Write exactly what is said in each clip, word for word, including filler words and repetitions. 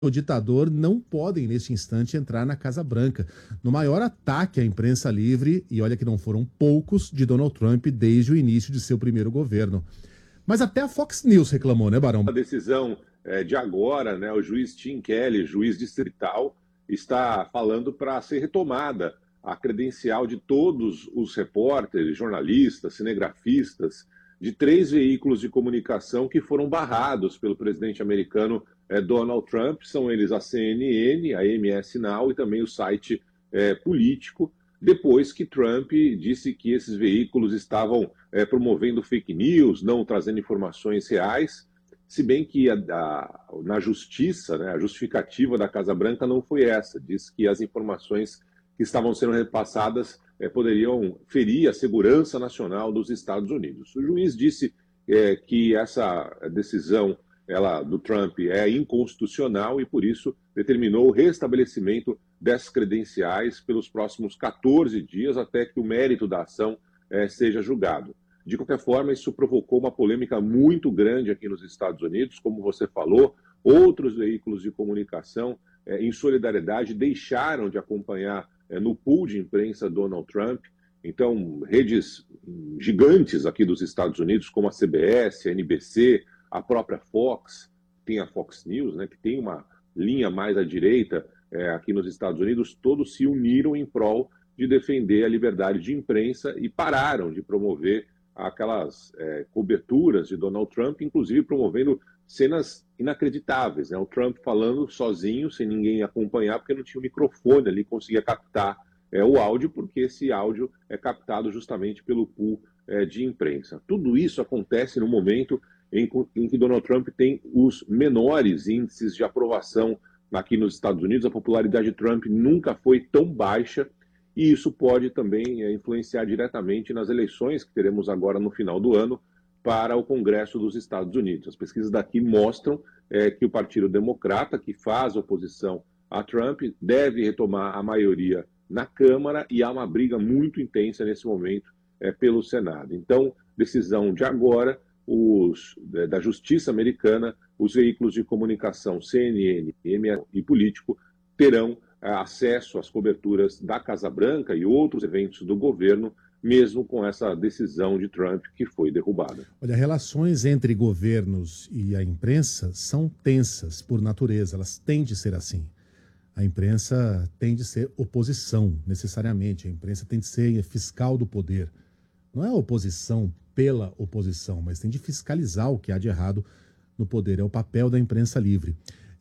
o ditador não podem, neste instante, entrar na Casa Branca, no maior ataque à imprensa livre, e olha que não foram poucos, de Donald Trump desde o início de seu primeiro governo. Mas até a Fox News reclamou, né, Barão? A decisão é, de agora, né, o juiz Tim Kelly, juiz distrital, está falando para ser retomada a credencial de todos os repórteres, jornalistas, cinegrafistas, de três veículos de comunicação que foram barrados pelo presidente americano eh, Donald Trump. São eles a C N N, a M S Now e também o site eh, político, depois que Trump disse que esses veículos estavam eh, promovendo fake news, não trazendo informações reais, se bem que a, a, na justiça, né, a justificativa da Casa Branca não foi essa, diz que as informações que estavam sendo repassadas eh, poderiam ferir a segurança nacional dos Estados Unidos. O juiz disse eh, que essa decisão ela, do Trump é inconstitucional e, por isso, determinou o restabelecimento dessas credenciais pelos próximos quatorze dias até que o mérito da ação eh, seja julgado. De qualquer forma, isso provocou uma polêmica muito grande aqui nos Estados Unidos, como você falou, outros veículos de comunicação, eh, em solidariedade, deixaram de acompanhar no pool de imprensa Donald Trump. Então, redes gigantes aqui dos Estados Unidos, como a C B S, a N B C, a própria Fox, tem a Fox News, né, que tem uma linha mais à direita é, aqui nos Estados Unidos, todos se uniram em prol de defender a liberdade de imprensa e pararam de promover aquelas é, coberturas de Donald Trump, inclusive promovendo cenas inacreditáveis, né? O Trump falando sozinho, sem ninguém acompanhar, porque não tinha o microfone ali, conseguia captar é, o áudio, porque esse áudio é captado justamente pelo pool é, de imprensa. Tudo isso acontece no momento em, em que Donald Trump tem os menores índices de aprovação aqui nos Estados Unidos. A popularidade de Trump nunca foi tão baixa, e isso pode também é, influenciar diretamente nas eleições que teremos agora no final do ano, para o Congresso dos Estados Unidos. As pesquisas daqui mostram é, que o Partido Democrata, que faz oposição a Trump, deve retomar a maioria na Câmara, e há uma briga muito intensa nesse momento é, pelo Senado. Então, decisão de agora, os, é, da Justiça Americana, os veículos de comunicação C N N, M S e Político terão é, acesso às coberturas da Casa Branca e outros eventos do governo, mesmo com essa decisão de Trump que foi derrubada. Olha, relações entre governos e a imprensa são tensas por natureza, elas têm de ser assim. A imprensa tem de ser oposição, necessariamente. A imprensa tem de ser fiscal do poder. Não é oposição pela oposição, mas tem de fiscalizar o que há de errado no poder. É o papel da imprensa livre.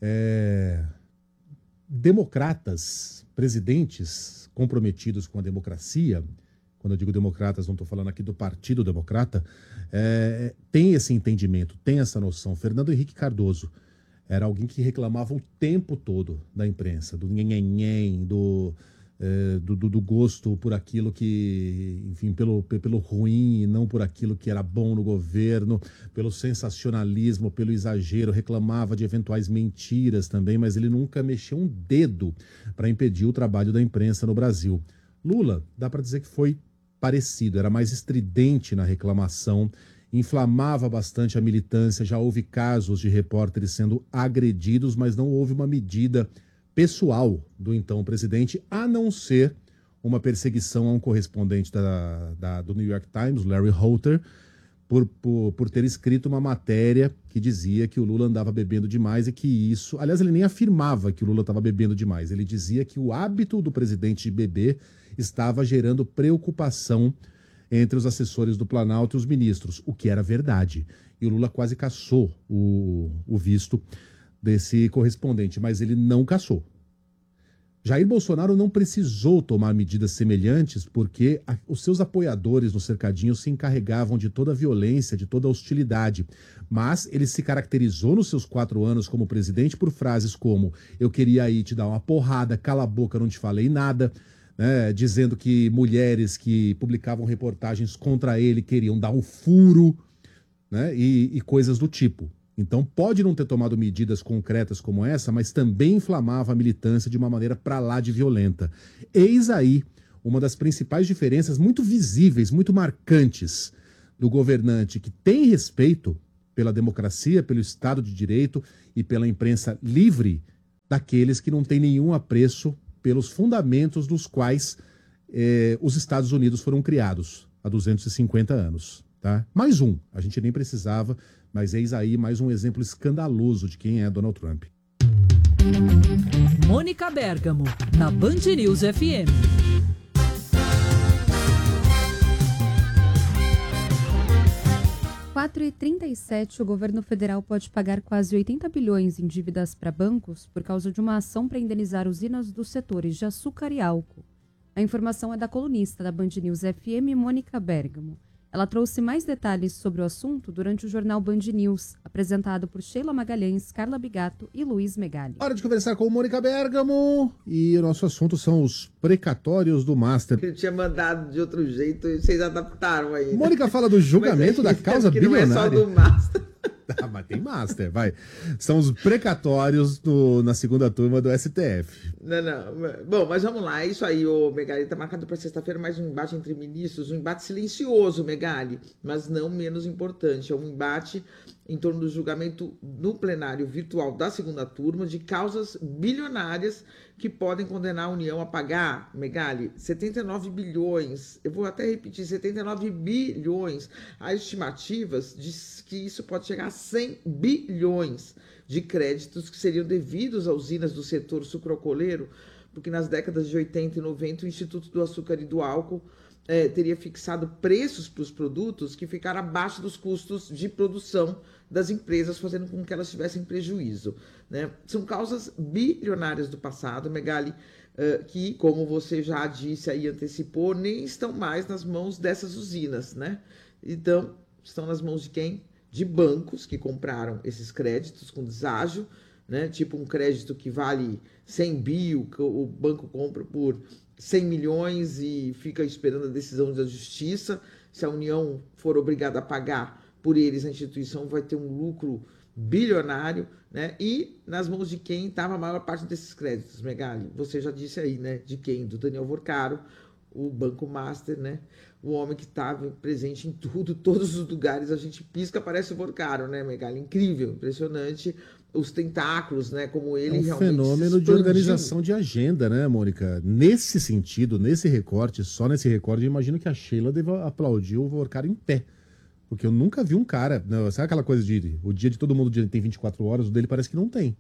É... Democratas, presidentes comprometidos com a democracia, quando eu digo democratas, não estou falando aqui do Partido Democrata, é, tem esse entendimento, tem essa noção. Fernando Henrique Cardoso era alguém que reclamava o tempo todo da imprensa, do nhenhenhen, do, é, do, do, do gosto por aquilo que, enfim, pelo, pelo ruim e não por aquilo que era bom no governo, pelo sensacionalismo, pelo exagero, reclamava de eventuais mentiras também, mas ele nunca mexeu um dedo para impedir o trabalho da imprensa no Brasil. Lula, dá para dizer que foi parecido, era mais estridente na reclamação, inflamava bastante a militância, já houve casos de repórteres sendo agredidos, mas não houve uma medida pessoal do então presidente, a não ser uma perseguição a um correspondente da, da, do New York Times, Larry Holter, por, por, por ter escrito uma matéria que dizia que o Lula andava bebendo demais e que isso... Aliás, ele nem afirmava que o Lula estava bebendo demais, ele dizia que o hábito do presidente de beber estava gerando preocupação entre os assessores do Planalto e os ministros, o que era verdade. E o Lula quase cassou o, o visto desse correspondente, mas ele não cassou. Jair Bolsonaro não precisou tomar medidas semelhantes porque a, os seus apoiadores no cercadinho se encarregavam de toda a violência, de toda a hostilidade. Mas ele se caracterizou nos seus quatro anos como presidente por frases como: eu queria aí te dar uma porrada, cala a boca, não te falei nada, né, dizendo que mulheres que publicavam reportagens contra ele queriam dar um furo, né, e, e coisas do tipo. Então pode não ter tomado medidas concretas como essa, mas também inflamava a militância de uma maneira para lá de violenta. Eis aí uma das principais diferenças muito visíveis, muito marcantes do governante que tem respeito pela democracia, pelo Estado de Direito e pela imprensa livre daqueles que não têm nenhum apreço pelos fundamentos dos quais eh, os Estados Unidos foram criados há duzentos e cinquenta anos. Tá? Mais um, a gente nem precisava, mas eis aí mais um exemplo escandaloso de quem é Donald Trump. Mônica Bergamo, na Band News F M. quatro e trinta e sete, o governo federal pode pagar quase oitenta bilhões em dívidas para bancos por causa de uma ação para indenizar usinas dos setores de açúcar e álcool. A informação é da colunista da Band News F M, Mônica Bergamo. Ela trouxe mais detalhes sobre o assunto durante o jornal Band News, apresentado por Sheila Magalhães, Carla Bigato e Luiz Megali. Hora de conversar com Mônica Bergamo, e o nosso assunto são os precatórios do Master. Eu tinha mandado de outro jeito e vocês adaptaram aí. Né? Mônica fala do julgamento da causa bilionária. Não é só do Master. Ah, mas tem Master, vai. São os precatórios do, na segunda turma do S T F. Não, não. Bom, mas vamos lá. É isso aí, ô Megali. Está marcado para sexta-feira mais um embate entre ministros. Um embate silencioso, Megali, mas não menos importante. É um embate em torno do julgamento no plenário virtual da segunda turma de causas bilionárias que podem condenar a União a pagar, Megali, setenta e nove bilhões, eu vou até repetir, setenta e nove bilhões. Há estimativas de que isso pode chegar a cem bilhões de créditos que seriam devidos a usinas do setor sucroalcooleiro, porque nas décadas de oitenta e noventa o Instituto do Açúcar e do Álcool eh, teria fixado preços para os produtos que ficaram abaixo dos custos de produção das empresas, fazendo com que elas tivessem prejuízo. Né? São causas bilionárias do passado, Megali, uh, que, como você já disse aí, antecipou, nem estão mais nas mãos dessas usinas. Né? Então, estão nas mãos de quem? De bancos que compraram esses créditos com deságio, né? Tipo um crédito que vale cem bi, que o banco compra por cem milhões e fica esperando a decisão da justiça. Se a União for obrigada a pagar por eles, a instituição vai ter um lucro bilionário, né? E nas mãos de quem estava a maior parte desses créditos, Megali? Você já disse aí, né? De quem? Do Daniel Vorcaro, o Banco Master, né? O homem que estava presente em tudo, todos os lugares, a gente pisca, aparece o Vorcaro, né, Megali? Incrível, impressionante, os tentáculos, né? Como ele é um realmente fenômeno de organização de agenda, né, Mônica? Nesse sentido, nesse recorte, só nesse recorte, eu imagino que a Sheila deve aplaudir o Vorcaro em pé. Porque eu nunca vi um cara... Não, sabe aquela coisa de... O dia de todo mundo tem vinte e quatro horas, o dele parece que não tem.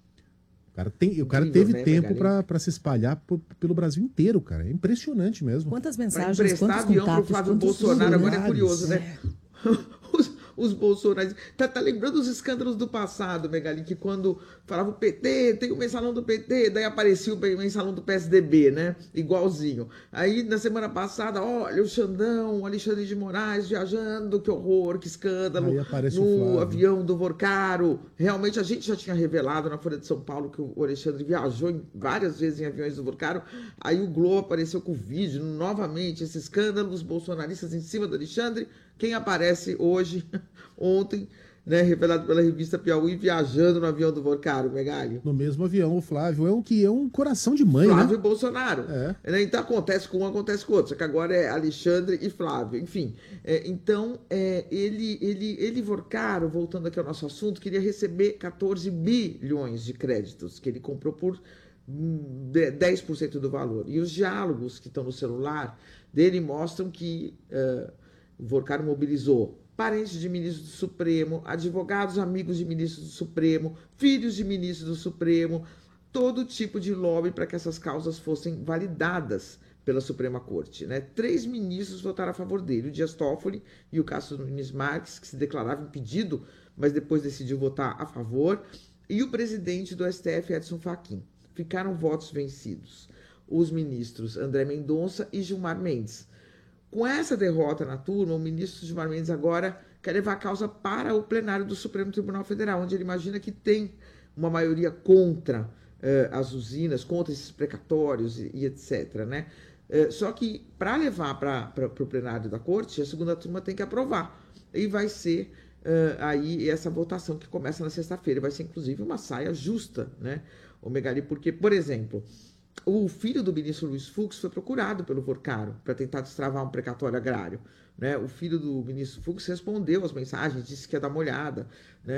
O cara, tem, o cara teve né, tempo para se espalhar por, pelo Brasil inteiro, cara. É impressionante mesmo. Quantas mensagens, pra emprestar quantos avião contatos, pro Flávio Bolsonaro, agora é curioso, né? Os, os bolsonaristas... Tá, tá lembrando os escândalos do passado, Megali, que quando falava o P T, tem o mensalão do P T, daí aparecia o mensalão do P S D B, né? Igualzinho. Aí, na semana passada, olha, o Xandão, o Alexandre de Moraes viajando, que horror, que escândalo, no avião do Vorcaro. Realmente, a gente já tinha revelado na Folha de São Paulo que o Alexandre viajou em, várias vezes em aviões do Vorcaro. Aí o Globo apareceu com o vídeo, novamente, esse escândalo, os bolsonaristas em cima do Alexandre. Quem aparece hoje, ontem, né, revelado pela revista Piauí, viajando no avião do Vorcaro, Megali? No mesmo avião, o Flávio é um que é um coração de mãe, Flávio né? Bolsonaro. É. Então acontece com um, acontece com o outro, só que agora é Alexandre e Flávio, enfim. É, então, é, ele, ele, ele, Vorcaro, voltando aqui ao nosso assunto, queria receber quatorze bilhões de créditos, que ele comprou por dez por cento do valor. E os diálogos que estão no celular dele mostram que... Uh, o Vorcaro mobilizou parentes de ministros do Supremo, advogados amigos de ministros do Supremo, filhos de ministros do Supremo, todo tipo de lobby para que essas causas fossem validadas pela Suprema Corte. Né? Três ministros votaram a favor dele, o Dias Toffoli e o Cássio Nunes Marques, que se declarava impedido, mas depois decidiu votar a favor, e o presidente do S T F, Edson Fachin. Ficaram votos vencidos. Os ministros André Mendonça e Gilmar Mendes. Com essa derrota na turma, o ministro Gilmar Mendes agora quer levar a causa para o plenário do Supremo Tribunal Federal, onde ele imagina que tem uma maioria contra eh, as usinas, contra esses precatórios e, e etcétera. Né? Eh, só que para levar para o plenário da corte, a segunda turma tem que aprovar. E vai ser eh, aí essa votação que começa na sexta-feira. Vai ser inclusive uma saia justa, né, o Megali, porque, por exemplo... O filho do ministro Luiz Fux foi procurado pelo Vorcaro para tentar destravar um precatório agrário. Né? O filho do ministro Fux respondeu às mensagens, disse que ia dar uma olhada. Né?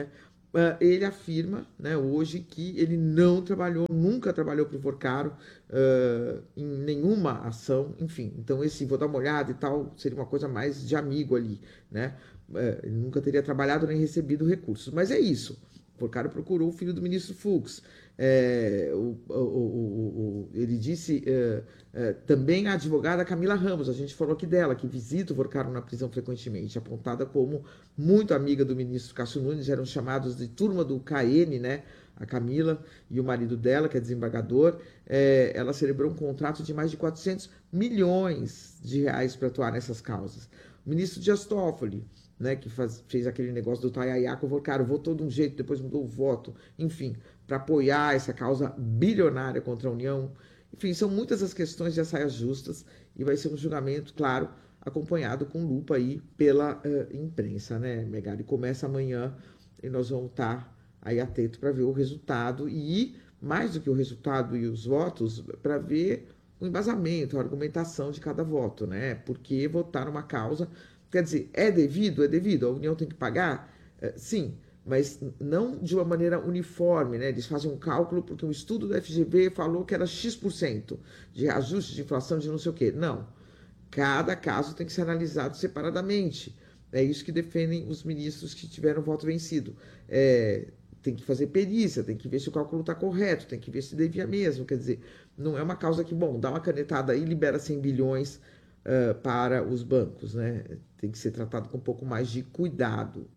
Uh, ele afirma, né, hoje que ele não trabalhou, nunca trabalhou para o Vorcaro uh, em nenhuma ação, enfim. Então esse vou dar uma olhada e tal seria uma coisa mais de amigo ali, né? Uh, ele nunca teria trabalhado nem recebido recursos. Mas é isso. O Vorcaro procurou o filho do ministro Fux. É, o, o, o, o, ele disse uh, uh, também a advogada Camila Ramos, a gente falou aqui dela, que visita o Vorcaro na prisão frequentemente, apontada como muito amiga do ministro Cássio Nunes, eram chamados de turma do K N, né? A Camila e o marido dela, que é desembargador, é, ela celebrou um contrato de mais de quatrocentos milhões de reais para atuar nessas causas. O ministro Dias Toffoli, né, que faz, fez aquele negócio do Tayayá com o Vorcaro, votou de um jeito, depois mudou o voto, enfim, para apoiar essa causa bilionária contra a União. Enfim, são muitas as questões de saias justas e vai ser um julgamento, claro, acompanhado com lupa aí pela uh, imprensa, né, Megali? Começa amanhã e nós vamos estar aí atento para ver o resultado e, mais do que o resultado e os votos, para ver o embasamento, a argumentação de cada voto, né? Porque votar uma causa, quer dizer, é devido? É devido, a União tem que pagar? Uh, sim, mas não de uma maneira uniforme, né? Eles fazem um cálculo porque um estudo da F G V falou que era X por cento de ajuste de inflação de não sei o quê. Não. Cada caso tem que ser analisado separadamente. É isso que defendem os ministros que tiveram voto vencido. É, tem que fazer perícia, tem que ver se o cálculo está correto, tem que ver se devia mesmo. Quer dizer, não é uma causa que, bom, dá uma canetada aí e libera cem bilhões uh, para os bancos, né? Tem que ser tratado com um pouco mais de cuidado.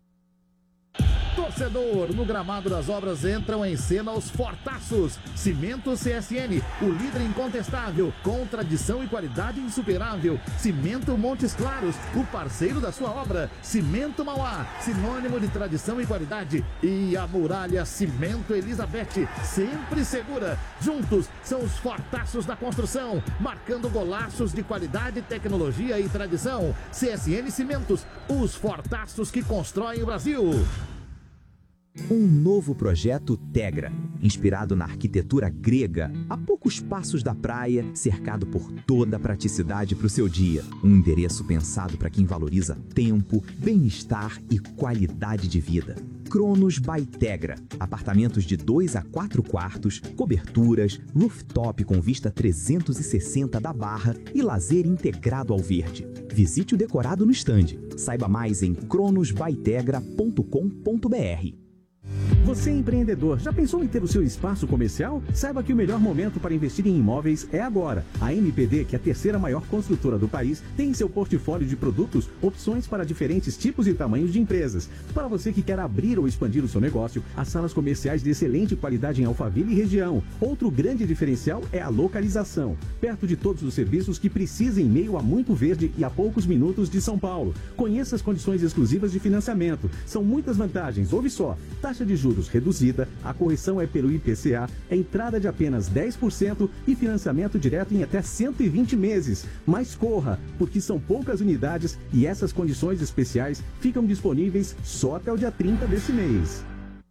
Torcedor, no gramado das obras entram em cena os fortaços. Cimento C S N, o líder incontestável, com tradição e qualidade insuperável. Cimento Montes Claros, o parceiro da sua obra. Cimento Mauá, sinônimo de tradição e qualidade. E a Muralha Cimento Elizabeth, sempre segura. Juntos são os fortaços da construção, marcando golaços de qualidade, tecnologia e tradição. C S N Cimentos, os fortaços que constroem o Brasil. Um novo projeto Tegra, inspirado na arquitetura grega, a poucos passos da praia, cercado por toda a praticidade para o seu dia. Um endereço pensado para quem valoriza tempo, bem-estar e qualidade de vida. Cronos by Tegra. Apartamentos de dois a quatro quartos, coberturas, rooftop com vista trezentos e sessenta da Barra e lazer integrado ao verde. Visite o decorado no estande. Saiba mais em cronos by tegra ponto com ponto b r. Você é empreendedor, já pensou em ter o seu espaço comercial? Saiba que o melhor momento para investir em imóveis é agora. A M P D, que é a terceira maior construtora do país, tem em seu portfólio de produtos opções para diferentes tipos e tamanhos de empresas. Para você que quer abrir ou expandir o seu negócio, as salas comerciais de excelente qualidade em Alphaville e região. Outro grande diferencial é a localização, perto de todos os serviços que precisa em meio a muito verde e a poucos minutos de São Paulo. Conheça as condições exclusivas de financiamento. São muitas vantagens, ouve só. Taxa de juros reduzida, a correção é pelo I P C A, é entrada de apenas dez por cento e financiamento direto em até cento e vinte meses. Mas corra, porque são poucas unidades e essas condições especiais ficam disponíveis só até o dia trinta desse mês.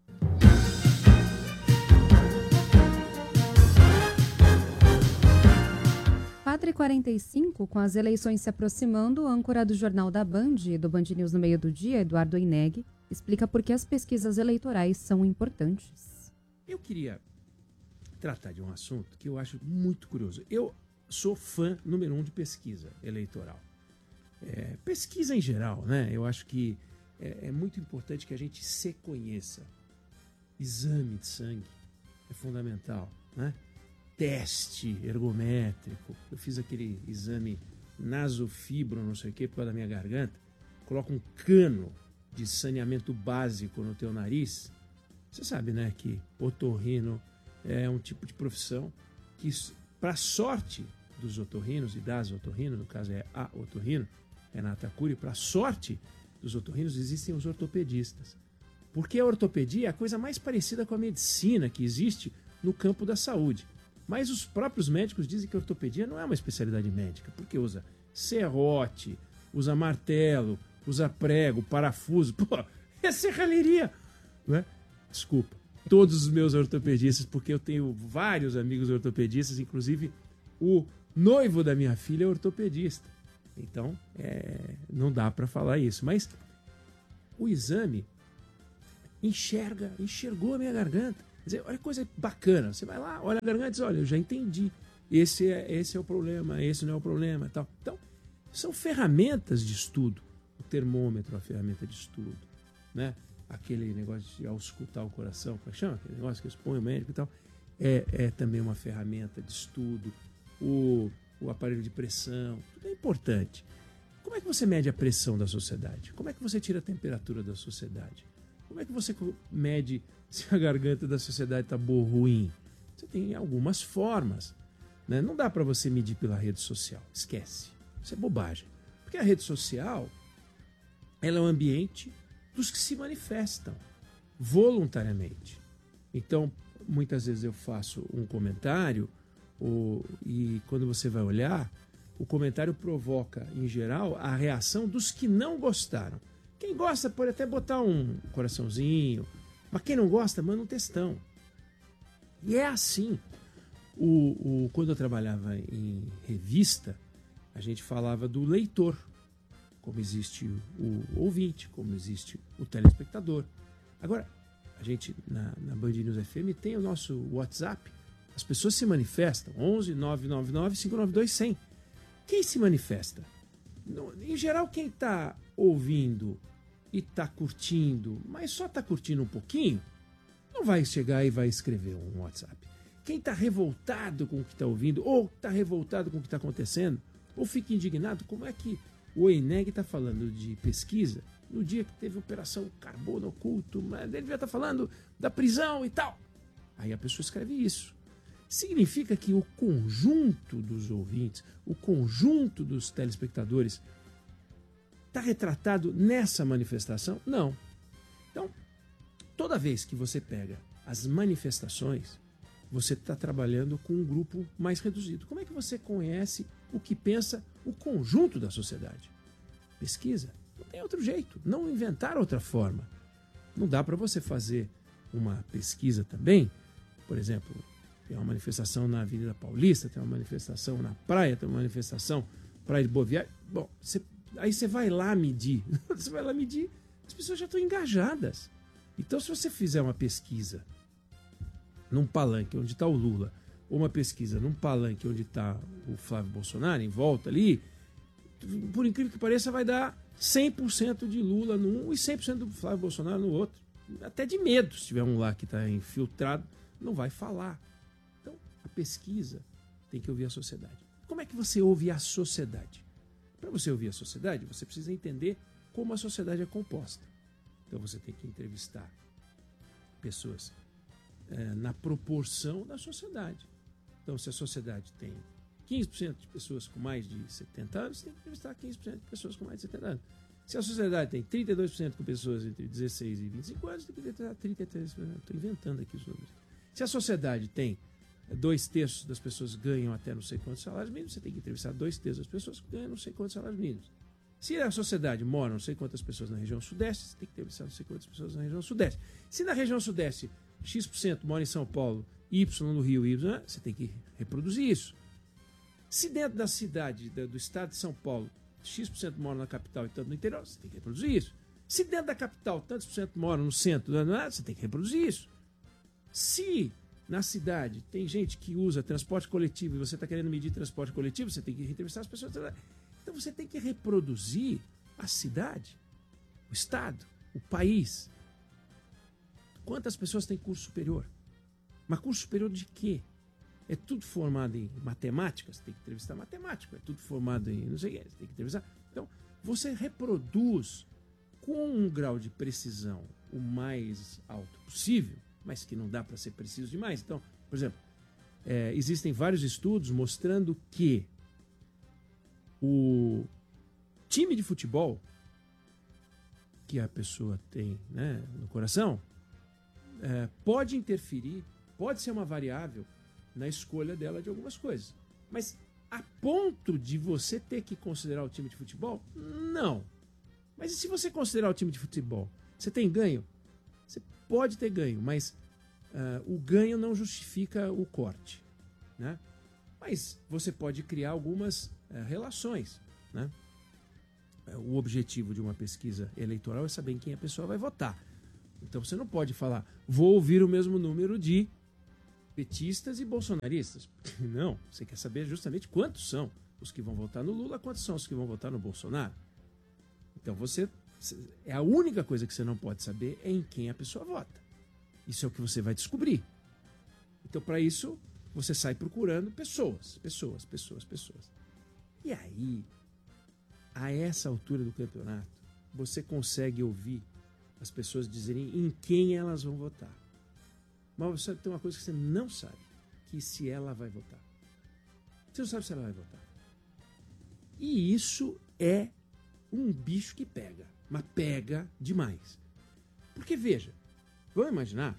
quatro e quarenta e cinco, com as eleições se aproximando, o âncora do Jornal da Band e do Band News no meio do dia, Eduardo Oineg, explica por que as pesquisas eleitorais são importantes. Eu queria tratar de um assunto que eu acho muito curioso. Eu sou fã número um de pesquisa eleitoral. É, pesquisa em geral, né? Eu acho que é, é muito importante que a gente se conheça. Exame de sangue é fundamental, né? Teste ergométrico. Eu fiz aquele exame nasofibro, não sei o quê, por causa da minha garganta. Coloca um cano de saneamento básico no teu nariz. Você sabe, né, que otorrino é um tipo de profissão que, para sorte dos otorrinos e das otorrinos, no caso é a otorrino, Renata Cury, para sorte dos otorrinos existem os ortopedistas. Porque a ortopedia é a coisa mais parecida com a medicina que existe no campo da saúde. Mas os próprios médicos dizem que a ortopedia não é uma especialidade médica, porque usa serrote, usa martelo, usa prego, parafuso. Pô, é serralheria, não é? Desculpa. Todos os meus ortopedistas, porque eu tenho vários amigos ortopedistas, inclusive o noivo da minha filha é ortopedista. Então, é, não dá para falar isso. Mas o exame enxerga, enxergou a minha garganta. Quer dizer, olha que coisa bacana. Você vai lá, olha a garganta e diz, olha, eu já entendi. Esse é, esse é o problema, esse não é o problema. Tal. Então, são ferramentas de estudo. O termômetro é uma ferramenta de estudo. Né? Aquele negócio de auscultar o coração, como é que chama? Aquele negócio que expõe o médico e tal. É, é também uma ferramenta de estudo. O, o aparelho de pressão, tudo é importante. Como é que você mede a pressão da sociedade? Como é que você tira a temperatura da sociedade? Como é que você mede se a garganta da sociedade está boa ou ruim? Você tem algumas formas. Né? Não dá para você medir pela rede social. Esquece. Isso é bobagem. Porque a rede social ela é um ambiente dos que se manifestam voluntariamente. Então, muitas vezes eu faço um comentário ou, e quando você vai olhar, o comentário provoca, em geral, a reação dos que não gostaram. Quem gosta pode até botar um coraçãozinho, mas quem não gosta, manda um textão. E é assim. O, o, quando eu trabalhava em revista, a gente falava do leitor, como existe o ouvinte, como existe o telespectador. Agora, a gente, na, na Band News F M, tem o nosso WhatsApp. As pessoas se manifestam. onze nove nove nove cinco nove dois zero zero. Quem se manifesta? No, em geral, quem está ouvindo e está curtindo, mas só está curtindo um pouquinho, não vai chegar e vai escrever um WhatsApp. Quem está revoltado com o que está ouvindo, ou está revoltado com o que está acontecendo, ou fica indignado, como é que o E I N E G está falando de pesquisa no dia que teve Operação Carbono Oculto, mas ele devia estar falando da prisão e tal. Aí a pessoa escreve isso. Significa que o conjunto dos ouvintes, o conjunto dos telespectadores está retratado nessa manifestação? Não. Então, toda vez que você pega as manifestações, você está trabalhando com um grupo mais reduzido. Como é que você conhece o que pensa o conjunto da sociedade? Pesquisa. Não tem outro jeito. Não inventar outra forma. Não dá para você fazer uma pesquisa também, por exemplo, tem uma manifestação na Avenida Paulista, tem uma manifestação na praia, tem uma manifestação Praia de Boa Viagem. Bom, você, aí você vai lá medir. Você vai lá medir, as pessoas já estão engajadas. Então, se você fizer uma pesquisa num palanque onde está o Lula, ou uma pesquisa num palanque onde está o Flávio Bolsonaro, em volta ali, por incrível que pareça, vai dar cem por cento de Lula num e cem por cento do Flávio Bolsonaro no outro. Até de medo, se tiver um lá que está infiltrado, não vai falar. Então, a pesquisa tem que ouvir a sociedade. Como é que você ouve a sociedade? Para você ouvir a sociedade, você precisa entender como a sociedade é composta. Então, você tem que entrevistar pessoas é, na proporção da sociedade. Então, se a sociedade tem quinze por cento de pessoas com mais de setenta anos, você tem que entrevistar quinze por cento de pessoas com mais de setenta anos. Se a sociedade tem trinta e dois por cento com pessoas entre dezesseis e vinte e cinco anos, tem que entrevistar trinta e três por cento. Estou inventando aqui os números. Se a sociedade tem dois terços das pessoas ganham até não sei quantos salários mínimos, você tem que entrevistar dois terços das pessoas que ganham não sei quantos salários mínimos. Se a sociedade mora não sei quantas pessoas na região sudeste, você tem que entrevistar não sei quantas pessoas na região sudeste. Se na região sudeste X% mora em São Paulo, Y no Rio, Y, você tem que reproduzir isso. Se dentro da cidade, do estado de São Paulo, X% mora na capital e tanto no interior, você tem que reproduzir isso. Se dentro da capital, tantos por cento moram no centro, você tem que reproduzir isso. Se na cidade tem gente que usa transporte coletivo e você está querendo medir transporte coletivo, você tem que entrevistar as pessoas. Então você tem que reproduzir a cidade, o estado, o país. Quantas pessoas têm curso superior? Mas curso superior de quê? É tudo formado em matemática, você tem que entrevistar matemático. É tudo formado em não sei o que, você tem que entrevistar. Então, você reproduz com um grau de precisão o mais alto possível, mas que não dá para ser preciso demais. Então, por exemplo, é, existem vários estudos mostrando que o time de futebol que a pessoa tem, né, no coração é, pode interferir, pode ser uma variável na escolha dela de algumas coisas. Mas a ponto de você ter que considerar o time de futebol? Não. Mas e se você considerar o time de futebol? Você tem ganho? Você pode ter ganho, mas uh, o ganho não justifica o corte, né? Mas você pode criar algumas uh, relações, né? O objetivo de uma pesquisa eleitoral é saber em quem a pessoa vai votar. Então você não pode falar, vou ouvir o mesmo número de petistas e bolsonaristas. Não, você quer saber justamente quantos são os que vão votar no Lula, quantos são os que vão votar no Bolsonaro. Então você, é a única coisa que você não pode saber é em quem a pessoa vota. Isso é o que você vai descobrir. Então para isso você sai procurando pessoas, pessoas, pessoas, pessoas. E aí, a essa altura do campeonato, você consegue ouvir as pessoas dizerem em quem elas vão votar. Mas você tem uma coisa que você não sabe, que se ela vai votar. Você não sabe se ela vai votar. E isso é um bicho que pega, mas pega demais. Porque, veja, vamos imaginar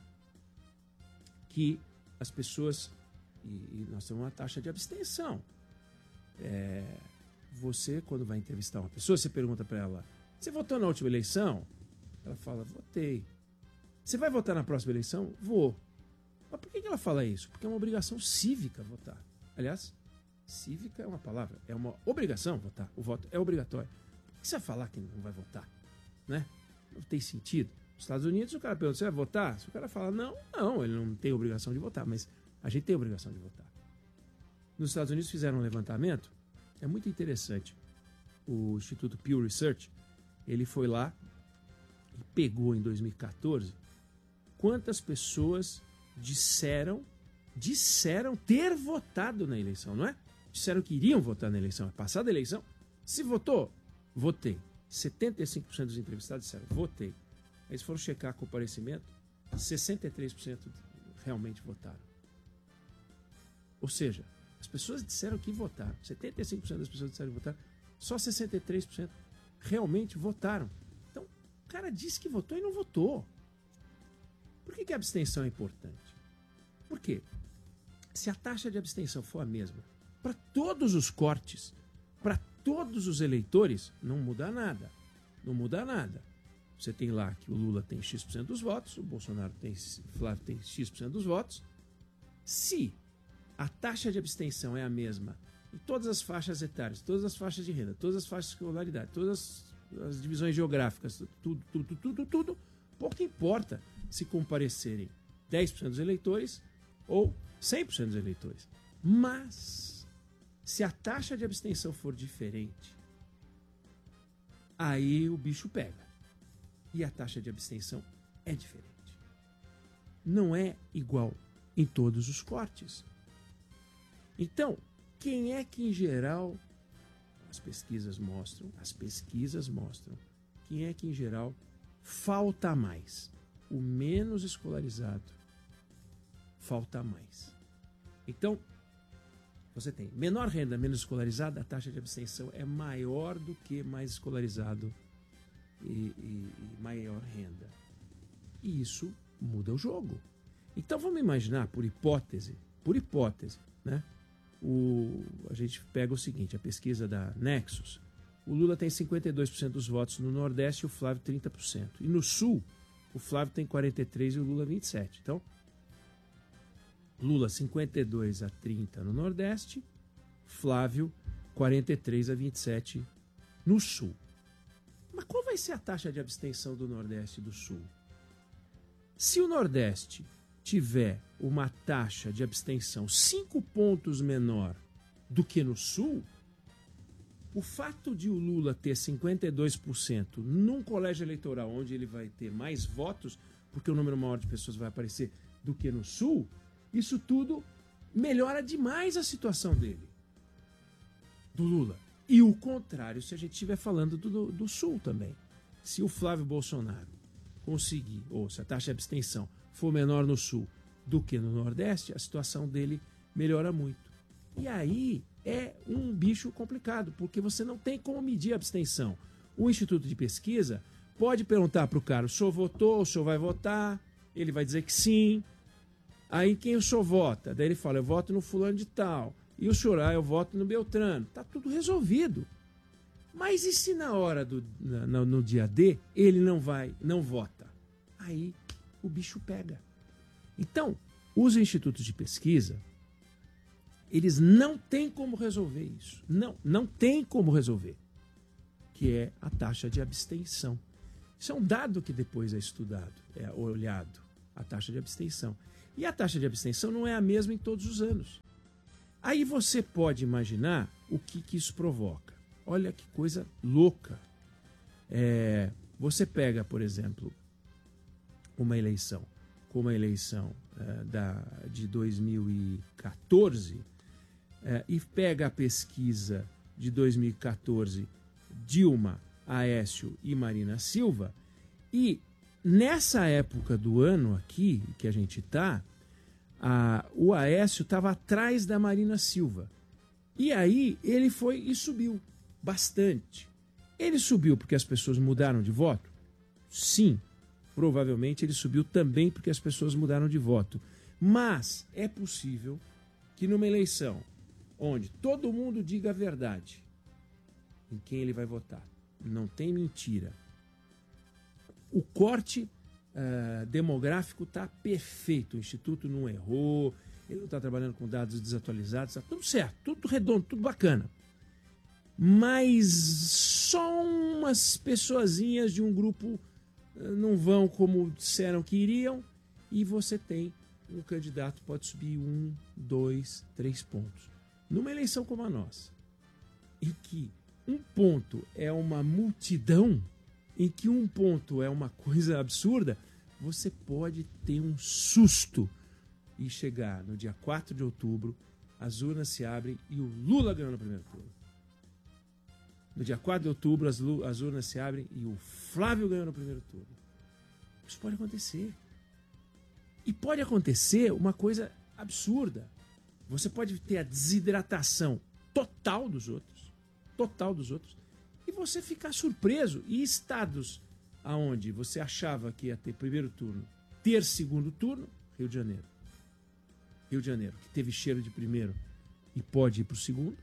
que as pessoas, e, e nós temos uma taxa de abstenção. É, você, quando vai entrevistar uma pessoa, você pergunta para ela, você votou na última eleição? Ela fala, votei. Você vai votar na próxima eleição? Vou. Mas por que ela fala isso? Porque é uma obrigação cívica votar. Aliás, cívica é uma palavra, é uma obrigação votar. O voto é obrigatório. Por que você vai falar que não vai votar? Né? Não tem sentido. Nos Estados Unidos, o cara pergunta, você vai votar? Se o cara fala, não, não, ele não tem obrigação de votar, mas a gente tem obrigação de votar. Nos Estados Unidos fizeram um levantamento, é muito interessante. O Instituto Pew Research, ele foi lá e pegou em dois mil e quatorze quantas pessoas disseram, disseram ter votado na eleição, não é? Disseram que iriam votar na eleição. É passada a eleição. Se votou, votei. setenta e cinco por cento dos entrevistados disseram, votei. Eles foram checar comparecimento, sessenta e três por cento realmente votaram. Ou seja, as pessoas disseram que votaram. setenta e cinco por cento das pessoas disseram que votaram. Só sessenta e três por cento realmente votaram. Então, o cara disse que votou e não votou. Por que que a abstenção é importante? Por quê? Se a taxa de abstenção for a mesma para todos os cortes, para todos os eleitores, não muda nada. Não muda nada. Você tem lá que o Lula tem X por cento dos votos, o Bolsonaro tem, o Flávio tem X por cento dos votos. Se a taxa de abstenção é a mesma em todas as faixas etárias, todas as faixas de renda, todas as faixas de escolaridade, todas as, as divisões geográficas, tudo, tudo, tudo, tudo, pouco importa se comparecerem dez por cento dos eleitores ou cem por cento dos eleitores. Mas, se a taxa de abstenção for diferente, aí o bicho pega. E a taxa de abstenção é diferente. Não é igual em todos os cortes. Então, quem é que em geral, as pesquisas mostram, as pesquisas mostram, quem é que em geral falta mais? O menos escolarizado falta mais. Então, você tem menor renda, menos escolarizado, a taxa de abstenção é maior do que mais escolarizado e, e, e maior renda. E isso muda o jogo. Então vamos imaginar, por hipótese, por hipótese, né? O, a gente pega o seguinte, a pesquisa da Nexus, o Lula tem cinquenta e dois por cento dos votos no Nordeste e o Flávio trinta por cento. E no Sul, o Flávio tem quarenta e três por cento e o Lula vinte e sete por cento. Então, Lula cinquenta e dois a trinta no Nordeste, Flávio quarenta e três a vinte e sete no Sul. Mas qual vai ser a taxa de abstenção do Nordeste e do Sul? Se o Nordeste tiver uma taxa de abstenção cinco pontos menor do que no Sul, o fato de o Lula ter cinquenta e dois por cento num colégio eleitoral onde ele vai ter mais votos, porque o número maior de pessoas vai aparecer do que no Sul, isso tudo melhora demais a situação dele, do Lula. E o contrário, se a gente estiver falando do, do Sul também. Se o Flávio Bolsonaro conseguir, ou se a taxa de abstenção for menor no Sul do que no Nordeste, a situação dele melhora muito. E aí é um bicho complicado, porque você não tem como medir a abstenção. O Instituto de Pesquisa pode perguntar para o cara, o senhor votou, o senhor vai votar? Ele vai dizer que sim. Aí quem o senhor vota? Daí ele fala, eu voto no fulano de tal. E o senhor, ah, eu voto no Beltrano. Tá tudo resolvido. Mas e se na hora do no, no dia D ele não vai, não vota? Aí o bicho pega. Então, os institutos de pesquisa, eles não têm como resolver isso. Não, não tem como resolver. Que é a taxa de abstenção. Isso é um dado que depois é estudado, é olhado, a taxa de abstenção. E a taxa de abstenção não é a mesma em todos os anos. Aí você pode imaginar o que, que isso provoca. Olha que coisa louca. É, você pega, por exemplo, uma eleição, como a eleição é, da, de dois mil e quatorze, é, e pega a pesquisa de dois mil e quatorze, Dilma, Aécio e Marina Silva, e nessa época do ano aqui, que a gente está, o Aécio estava atrás da Marina Silva. E aí ele foi e subiu bastante. Ele subiu porque as pessoas mudaram de voto? Sim, provavelmente ele subiu também porque as pessoas mudaram de voto. Mas é possível que numa eleição onde todo mundo diga a verdade em quem ele vai votar, não tem mentira, o corte uh, demográfico está perfeito, o Instituto não errou, ele não está trabalhando com dados desatualizados, está tudo certo, tudo redondo, tudo bacana. Mas só umas pessoazinhas de um grupo uh, não vão como disseram que iriam, e você tem um candidato pode subir um, dois, três pontos. Numa eleição como a nossa, em que um ponto é uma multidão, em que um ponto é uma coisa absurda, você pode ter um susto e chegar no dia quatro de outubro, as urnas se abrem e o Lula ganhou no primeiro turno. No dia quatro de outubro, as, as urnas se abrem e o Flávio ganhou no primeiro turno. Isso pode acontecer. E pode acontecer uma coisa absurda. Você pode ter a desidratação total dos outros, total dos outros, e você ficar surpreso. E estados aonde você achava que ia ter primeiro turno, ter segundo turno, Rio de Janeiro. Rio de Janeiro, que teve cheiro de primeiro e pode ir para o segundo.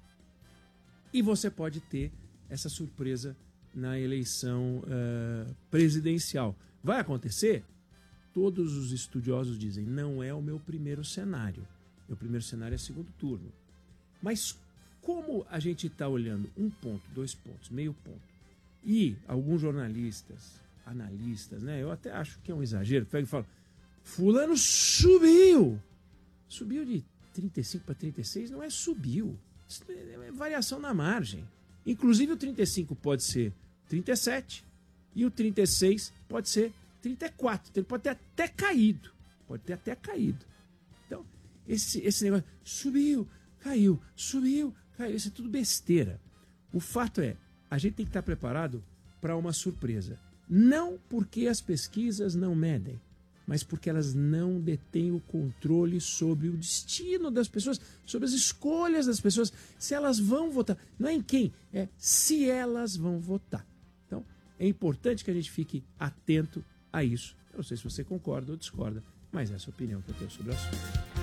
E você pode ter essa surpresa na eleição uh, presidencial. Vai acontecer? Todos os estudiosos dizem, não é o meu primeiro cenário. Meu primeiro cenário é segundo turno. Mas como a gente está olhando um ponto, dois pontos, meio ponto, e alguns jornalistas, analistas, né, eu até acho que é um exagero, pega e fala, fulano subiu. Subiu de trinta e cinco para trinta e seis, não é subiu. Isso é variação na margem. Inclusive o trinta e cinco pode ser trinta e sete e o trinta e seis pode ser trinta e quatro. Ele pode ter até caído. Pode ter até caído. Então, esse, esse negócio, subiu, caiu, subiu, caiu. Isso é tudo besteira. O fato é, a gente tem que estar preparado para uma surpresa. Não porque as pesquisas não medem, mas porque elas não detêm o controle sobre o destino das pessoas, sobre as escolhas das pessoas, se elas vão votar. Não é em quem, é se elas vão votar. Então, é importante que a gente fique atento a isso. Eu não sei se você concorda ou discorda, mas essa é a opinião que eu tenho sobre o assunto.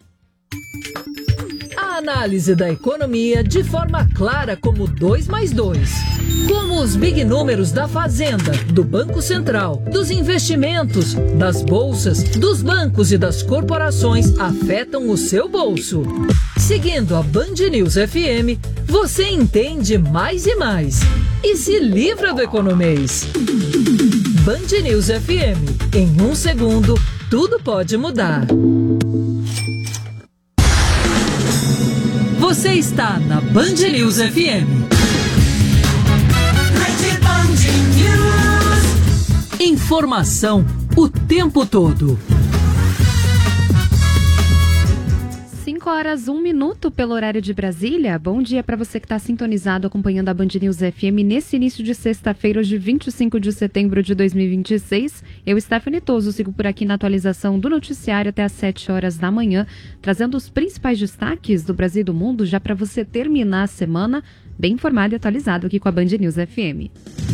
A análise da economia de forma clara como dois mais dois. Como os big números da Fazenda, do Banco Central, dos investimentos, das bolsas, dos bancos e das corporações afetam o seu bolso. Seguindo a Band News F M, você entende mais e mais. E se livra do economês. Band News F M. Em um segundo, tudo pode mudar. Você está na Band News F M. Informação o tempo todo. cinco horas, um minuto pelo horário de Brasília. Bom dia para você que está sintonizado acompanhando a Band News F M nesse início de sexta-feira, hoje vinte e cinco de setembro de dois mil e vinte e seis. Eu, Stephanie Toso, sigo por aqui na atualização do noticiário até às sete horas da manhã, trazendo os principais destaques do Brasil e do mundo já para você terminar a semana bem informado e atualizado aqui com a Band News F M.